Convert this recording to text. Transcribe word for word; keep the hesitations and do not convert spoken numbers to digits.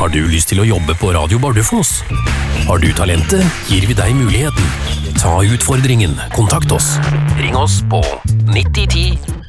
Har du lyst til å jobbe på Radio Bardufoss? Har du talentet, gir vi deg muligheten. Ta utfordringen. Kontakt oss. Ring oss på nitti ti